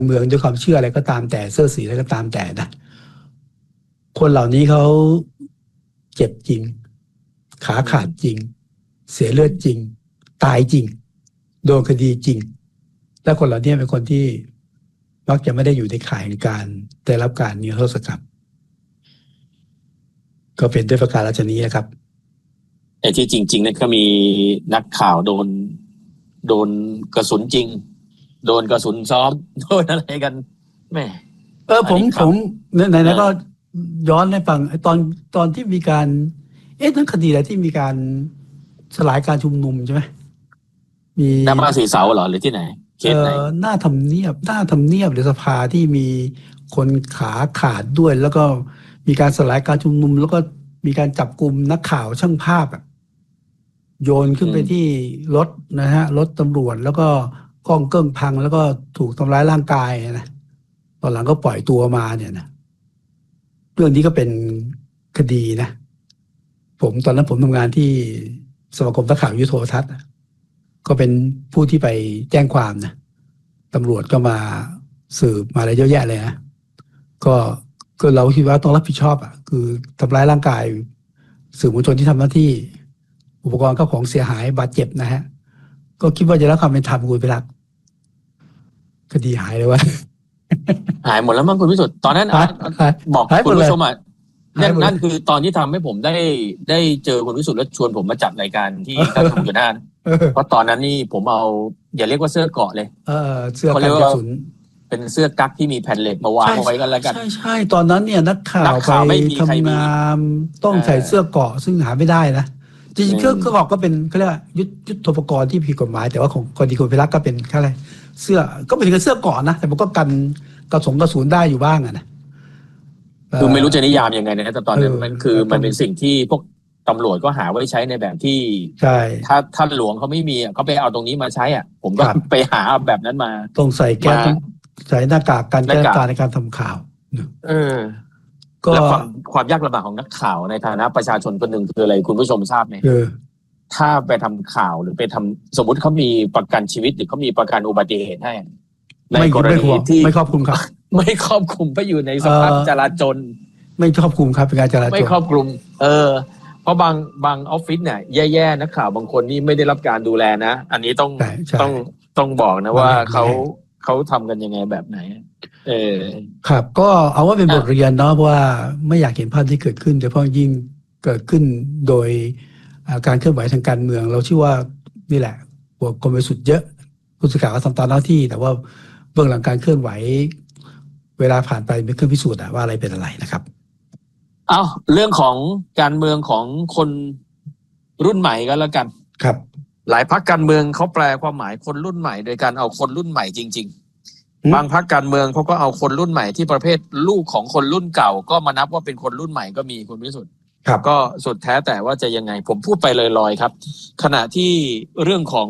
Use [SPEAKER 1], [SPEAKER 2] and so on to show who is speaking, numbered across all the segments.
[SPEAKER 1] เมืองด้วยความเชื่ออะไรก็ตามแต่เสื้อสีอะไรก็ตามแต่นะคนเหล่านี้เขาเจ็บจริงขาขาดจริงเสียเลือดจริงตายจริงโดนคดีจริงและคนเหล่านี้เป็นคนที่มักจะไม่ได้อยู่ในข่ายการได้รับการนิรโทษกรรมก็เป็นด้วยประการราชนี้นะครับ
[SPEAKER 2] แต่ที่จริงๆนั่นก็มีนักข่าวโดนกระสุนจริงโดนกระสุนซ้อมโดนอะไรกันแม่
[SPEAKER 1] ผมไหนๆก็ย้อนให้ฟังตอนที่มีการทั้งคดีอะไรที่มีการสลายการชุมนุมใช่ไหมมี
[SPEAKER 2] หน้าบ้านสีเสาเหรอหรือที่ไหนเขตไหน
[SPEAKER 1] หน้าทำเนียบหรือสภาที่มีคนขาขาดด้วยแล้วก็มีการสลายการชุมนุมแล้วก็มีการจับกุมนักข่าวช่างภาพโยนขึ้นไปที่รถนะฮะรถตำรวจแล้วก็กล้องเกิ้งพังแล้วก็ถูกทำร้ายร่างกายนะตอนหลังก็ปล่อยตัวมาเนี่ยนะเรื่องนี้ก็เป็นคดีนะตอนนั้นผมทำงานที่สมาคมนักข่าววิทยุโทรทัศน์ก็เป็นผู้ที่ไปแจ้งความนะตำรวจก็มาสืบมาอะไรเยอะแยะเลยนะก็เราคิดว่าต้องรับผิดชอบคือทำร้ายร่างกายสื่อมวลชนที่ทำหน้าที่อุปกรณ์เข้าของเสียหายบาดเจ็บนะฮะก็คิดว่าจะรับความเป็นธรรมคุณไปรักคดีหายเลยวะ
[SPEAKER 2] หายหมดแล้วมั้งคุณพิสุทธิ์ตอนนั้นบอกคุณผู้ชมนั่นคือตอนที่ทำให้ผมได้เจอคุณพิสุทธิ์แล้วชวนผมมาจัดรายการที่ท่านทำอยู่หน้าเพราะตอนนั้นนี่ผมเอาอย่าเรียกว่าเสื้อเกราะเลย
[SPEAKER 1] เสื้อกันกระสุน
[SPEAKER 2] เป็นเสื้อกั๊กที่มีแผ่นเหล็กมาวางเอาไว้กันแล้วกัน
[SPEAKER 1] ใช่ตอนนั้นเนี่ยนักข่าวไปทำงานต้องใส่เสื้อเกราะซึ่งหาไม่ได้นะจริงๆเครื่องเกราะก็เป็นเขาเรียกว่ายุทโธปกรณ์ที่ผิดกฎหมายแต่ว่าของกรณีคุณพิรักษ์ก็เป็นอะไรเสื้อก็เป็นเสื้อเกราะนะแต่มันก็กันกระสุนได้อยู่บ้างนะ
[SPEAKER 2] คือไม่รู้จะนิยามยังไงนะแต่ตอนนั้นมันเป็นสิ่งที่พวกตำรวจก็หาไว้ใช้ในแบบที่
[SPEAKER 1] ใช่
[SPEAKER 2] ถ้าหลวงเขาไม่มีเขาไปเอาตรงนี้มาใช้ผมก็ไปหาแบบนั้นมา
[SPEAKER 1] ต้องใส่แก๊สใส่หน้ากากกันแก้การในการทำข่าว
[SPEAKER 2] ก็ความยากลำบากของนักข่าวในฐานะประชาชนคนหนึ่งคืออะไรคุณผู้ชมทราบไหมถ้าไปทำข่าวหรือไปทำสมมติเขามีประกันชีวิตหรือเขามีประกันอุบัติเหตุให้ในกรณีที่
[SPEAKER 1] ไม่ครอบคลุมครับ
[SPEAKER 2] ไม่ครอบคลุมไปอยู่ในสภาพจราจร
[SPEAKER 1] ไม่ครอบคลุมครับเป็นการจราจร
[SPEAKER 2] ไม่ครอบคลุมเพราะบางออฟฟิศเนี่ยแย่ๆนักข่าวบางคนนี่ไม่ได้รับการดูแลนะอันนี้ต้องบอกนะว่าเขาทำกันยังไงแบบไหน
[SPEAKER 1] ครับก็เอาว่าเป็นบทเรียนเนาะเพราะว่าไม่อยากเห็นภาพที่เกิดขึ้นโดยเฉพาะยิ่งเกิดขึ้นโดยการเคลื่อนไหวทางการเมืองเราเชื่อว่านี่แหละพวกคนบริสุทธิ์เยอะผู้สื่อข่าวก็ทำตามหน้าที่แต่ว่าเบื้องหลังการเคลื่อนไหวเวลาผ่านไปเป็นเครื่องพิสูจน์ว่าอะไรเป็นอะไรนะครับ
[SPEAKER 2] เรื่องของการเมืองของคนรุ่นใหม่ก็แล้วกัน
[SPEAKER 1] ครับ
[SPEAKER 2] หลายพรรคการเมืองเขาแปลความหมายคนรุ่นใหม่โดยการเอาคนรุ่นใหม่จริงๆบางพรรคการเมืองเขาก็เอาคนรุ่นใหม่ที่ประเภทลูกของคนรุ่นเก่าก็มานับว่าเป็นคนรุ่นใหม่ก็มีคุณวิสุทธิ์ก็สุดแท้แต่ว่าจะยังไงผมพูดไปลอยๆครับขณะที่เรื่องของ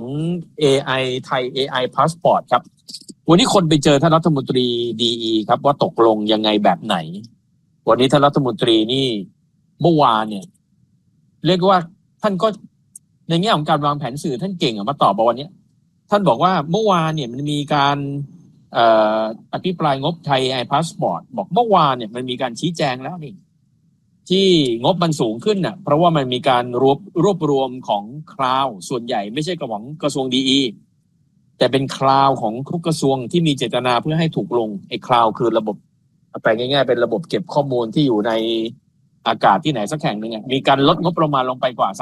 [SPEAKER 2] AI ไทย AI Passport ครับวันนี้คนไปเจอท่านรัฐมนตรีดีครับว่าตกลงยังไงแบบไหนวันนี้ท่านรัฐมนตรีนี่เมื่อวานเนี่ยเรียกว่าท่านก็ในแง่ของการวางแผนสื่อท่านเก่งมาตอบวันนี้ท่านบอกว่าเมื่อวานเนี่ยมันมีการอภิปรายงบไทย AI Passport บอกเมื่อวานเนี่ยมันมีการชี้แจงแล้วนี่ที่งบมันสูงขึ้นเพราะว่ามันมีการรวบรวมของคลาวส่วนใหญ่ไม่ใช่ของกระทรวงดีแต่เป็นคลาวของทุกกระทรวงที่มีเจตนาเพื่อให้ถูกลงไอ้คลาวคือระบบแปลง่ายๆเป็นระบบเก็บข้อมูลที่อยู่ในอากาศที่ไหนสักแห่งหนึ่งมีการลดงบประมาณลงไปกว่า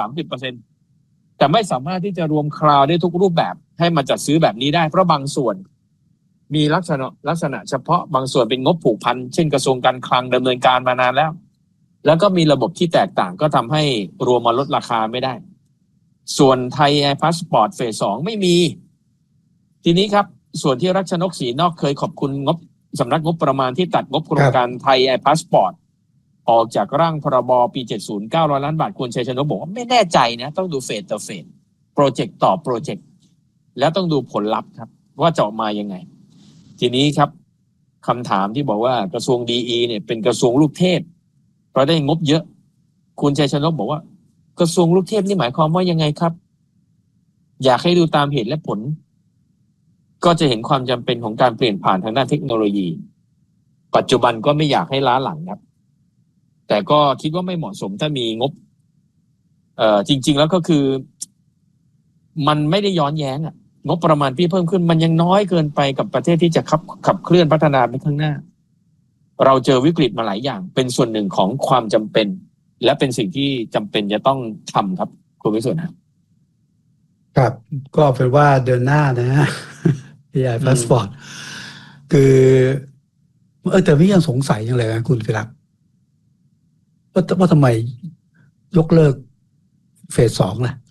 [SPEAKER 2] 30% แต่ไม่สามารถที่จะรวมคลาวได้ทุกรูปแบบให้มาจัดซื้อแบบนี้ได้เพราะบางส่วนมีลักษณะเฉพาะบางส่วนเป็นงบผูกพันเช่นกระทรวงการคลังดำเนินการมานานแล้วก็มีระบบที่แตกต่างก็ทำให้รวมมาลดราคาไม่ได้ส่วนไทย AI Passport เฟส 2ไม่มีทีนี้ครับส่วนที่รัชนกศรีนอกเคยขอบคุณงบสำนักงบประมาณที่ตัดงบโครงการไทย AI Passport ออกจากร่างพรบปี70 900 ล้านบาทคุณชัยชนกบอกว่าไม่แน่ใจนะต้องดูเฟสต่อเฟสโปรเจกต์ต่อโปรเจกต์แล้วต้องดูผลลัพธ์ครับว่าจะออกมายังไงทีนี้ครับคำถามที่บอกว่ากระทรวงดีเนี่ยเป็นกระทรวงลูกเทพเพราะได้งบเยอะคุณชัยชนกบอกว่ากระทรวงลูกเทพนี่หมายความว่ายังไงครับอยากให้ดูตามเหตุและผลก็จะเห็นความจำเป็นของการเปลี่ยนผ่านทางด้านเทคโนโลยีปัจจุบันก็ไม่อยากให้ล้าหลังครับแต่ก็คิดว่าไม่เหมาะสมถ้ามีงบจริงๆแล้วก็คือมันไม่ได้ย้อนแย้งงบประมาณที่เพิ่มขึ้นมันยังน้อยเกินไปกับประเทศที่จะขับเคลื่อนพัฒนาไปข้างหน้าเราเจอวิกฤตมาหลายอย่างเป็นส่วนหนึ่งของความจำเป็นและเป็นสิ่งที่จำเป็นจะต้องทำครับคุณวิสุทธิ์
[SPEAKER 1] ครับก็เป็นว่าเดินหน้านะ AI Passport คือแต่พี่ยังสงสัยอย่างไรนะคุณฟิรักว่าทำไมยกเลิกเฟส 2ล่ะ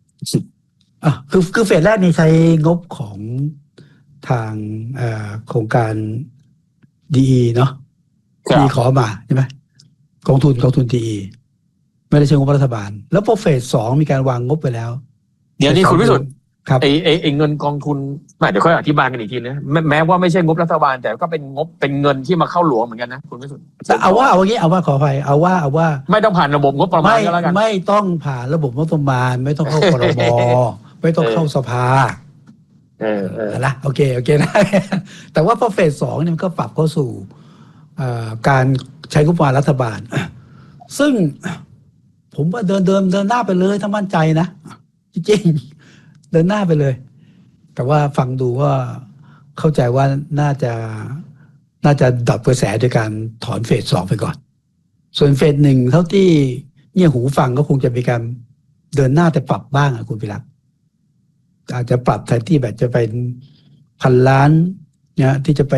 [SPEAKER 1] คือเฟสแรกนี่ใช้งบของทางโครงการ DE เนาะที่ขอมาใช่ไหมกองทุน DE ไม่ได้ใช้งบรัฐบาลแล้วพอเฟส 2มีการวางงบไปแล้ว
[SPEAKER 2] เดี๋ยวนี้คุณวิสุทธิ์
[SPEAKER 1] ครับ
[SPEAKER 2] ไอ้เงินกองทุนเดี๋ยวค่อยอธิบายกันอีกทีนะแม้ว่าไม่ใช่งบรัฐบาลแต่ก็เป็นงบเป็นเงินที่มาเข้าหลวงเหมือนกันนะคุณวิสุทธิ์
[SPEAKER 1] เอาว่าขออภัยเอาว่า
[SPEAKER 2] ไม่ต้องผ่านระบบงบประมาณก็แล้วกัน
[SPEAKER 1] ไม่ต้องผ่านระบบงบประมาณไม่ต้องเข้าครม.ไม่ต้องเข้าสภานะโอเคนะแต่ว่าพอเฟส 2เนี่ยมันก็ปรับเข้าสู่การใช้งบประมาณรัฐบาลซึ่งผมว่าเดินหน้าไปเลยถ้ามั่นใจนะจริงเดินหน้าไปเลยแต่ว่าฟังดูว่าเข้าใจว่าน่าจะดับกระแสโดยการถอนเฟส 2ไปก่อนส่วนเฟส 1เท่าที่เนี่ยหูฟังก็คงจะมีการเดินหน้าแต่ปรับบ้างคุณพิรักษ์อาจจะปรับแทนที่แบบจะเป็น1,000 ล้านเนี่ยที่จะไป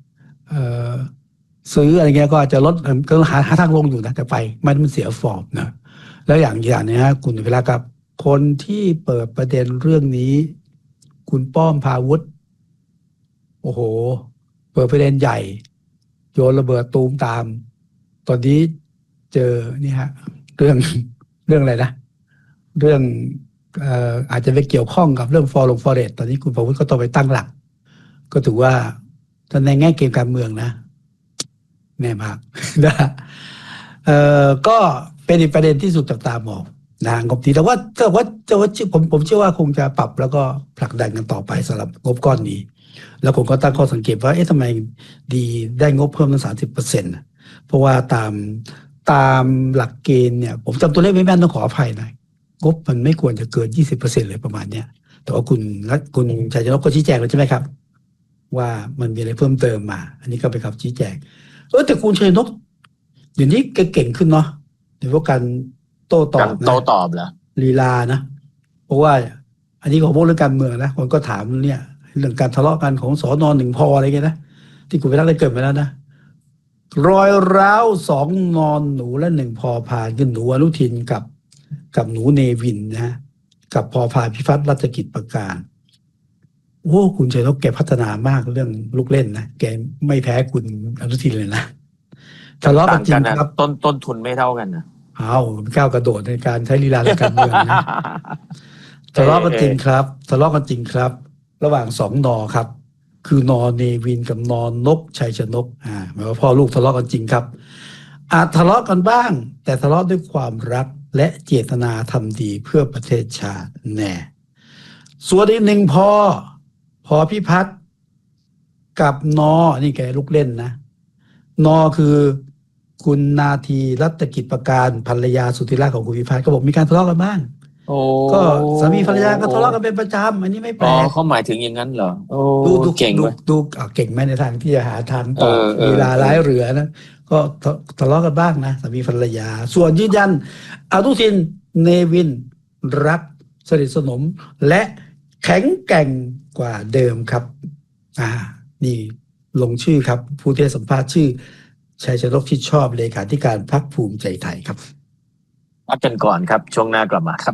[SPEAKER 1] ซื้ออะไรเงี้ยก็อาจจะลดก็หาทางลงอยู่นะแต่ไปมันเสียฟอร์มนะแล้วอย่างนี้ฮะคุณพิรักษ์ครับคนที่เปิดประเด็นเรื่องนี้คุณป้อมพาวุฒิโอ้โหเปิดประเด็นใหญ่โยนระเบิดตูมตามตอนนี้เจอนี่ฮะเรื่องอะไรนะเรื่องอาจจะไปเกี่ยวข้องกับเรื่องฟอเรสตอนนี้คุณพาวุฒิก็ต้องไปตั้งหลักก็ถือว่าถ้าในแง่เกมการเมืองนะแน่มากนะก็เป็นอีกประเด็นที่สุดจับตามองนะงบนี้แต่ว่าผมเชื่อว่าคงจะปรับแล้วก็ผลักดันกันต่อไปสำหรับงบก้อนนี้แล้วผมก็ตั้งข้อสังเกตว่าทำไมดีได้งบเพิ่มตั้ง 30% เพราะว่าตามหลักเกณฑ์เนี่ยผมจำตัวเลขไม่แม่นต้องขออภัยหน่อยงบมันไม่ควรจะเกิน 20% เลยประมาณเนี้ยแต่ว่าคุณชัยชนกก็ชี้แจงแล้วใช่ไหมครับว่ามันมีอะไรเพิ่มเติมมาอันนี้ก็เป็นคำชี้แจงแต่คุณชัยชนกเดี๋ยวนี้เก่งขึ้นเนาะในพวกการโต้ตอบ
[SPEAKER 2] เหรอ
[SPEAKER 1] ลีลานะเพราะว่าอันนี้ของพวกเรื่องการเมืองนะคนก็ถามเนี่ยเรื่องการทะเลาะกันของสน.1 พ.อะไรเงี้ยนะที่คุณไปรักได้เกิดไปแล้วนะรอยร้าว2 นอนหนูและ1 พอพานคือหนูอนุทินกับหนูเนวินนะกับพอพานพิพัฒน์รัชกิจประการโอ้คุณชัยชนกแกพัฒนามากเรื่องลูกเล่นนะแกไม่แพ้คุณอนุทินเลยนะทะเลาะกันจริงครับ
[SPEAKER 2] ต้นทุนไม่เท่ากันนะ
[SPEAKER 1] ก้าวกระโดดในการใช้ลีลาในการเมืองนะทะเลาะกันจริงครับระหว่าง2 นอครับคือนอเนวินกับนอนกชัยชนกหมายว่าพ่อลูกทะเลาะกันจริงครับอาจทะเลาะกันบ้างแต่ทะเลาะด้วยความรักและเจตนาทำดีเพื่อประเทศชาติแน่ส่วนอีก1 พอพิพัฒน์กับนอนี่แกลูกเล่นนะนอคือคุณนาทีรัตกิจประการภรรยาสุธิราชของคุณพิพัฒน์ก็บอกมีการทะเลาะกันบ้างก็สามีภรรยาก็ทะเลาะกันเป็นประจำอันนี้ไม่แปลก
[SPEAKER 2] เขาหมายถึงอย่างนั้นเหรอ
[SPEAKER 1] ดูเก่งดูเก่งไหมในทางที่จะหาทางต่อเวลาร้ายเรือนะก็ทะเลาะกันบ้างนะสามีภรรยาส่วนยืนยันอนุทินเนวินรักสนิทสนมและแข็งแกร่งกว่าเดิมครับนี่ลงชื่อครับผู้ที่สัมภาษณ์ชื่อชัยชนกที่ชอบเลขาธิการพรรคภูมิใจไทยครับ
[SPEAKER 2] พักกันก่อนครับช่วงหน้ากลับมาครับ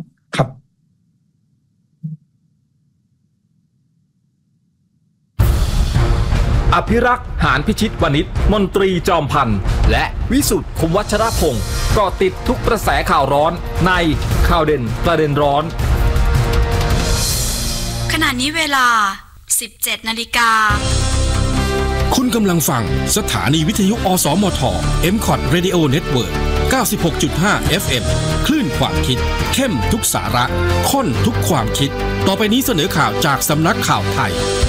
[SPEAKER 3] อภิรักษ์หานพิชิตวณิชมนตรีจอมพันธ์และวิสุทธิ์คุมวัชรพงศ์เกาะติดทุกกระแสข่าวร้อนในข่าวเด่นประเด็นร้อน
[SPEAKER 4] ขณะนี้เวลา 17:00 น.
[SPEAKER 5] คุณกำลังฟังสถานีวิทยุอสมท MCOT Radio Network 96.5 FM คลื่นความคิดเข้มทุกสาระข้นทุกความคิดต่อไปนี้เสนอข่าวจากสำนักข่าวไทย